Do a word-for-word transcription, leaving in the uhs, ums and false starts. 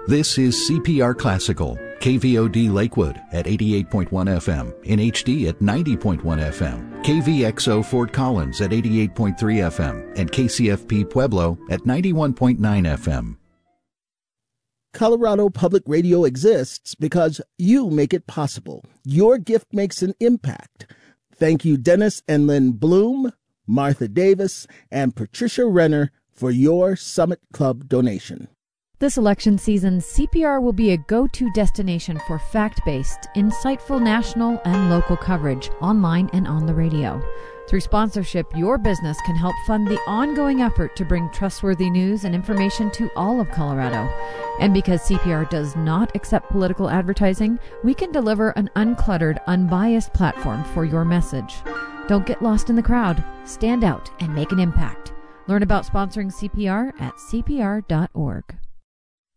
This is C P R Classical, K V O D Lakewood at eighty-eight point one F M, in H D at ninety point one F M, K V X O Fort Collins at eighty-eight point three F M, and K C F P Pueblo at ninety-one point nine F M. Colorado Public Radio exists because you make it possible. Your gift makes an impact. Thank you, Dennis and Lynn Bloom, Martha Davis, and Patricia Renner for your Summit Club donation. This election season, C P R will be a go-to destination for fact-based, insightful national and local coverage, online and on the radio. Through sponsorship, your business can help fund the ongoing effort to bring trustworthy news and information to all of Colorado. And because C P R does not accept political advertising, we can deliver an uncluttered, unbiased platform for your message. Don't get lost in the crowd. Stand out and make an impact. Learn about sponsoring C P R at C P R dot org.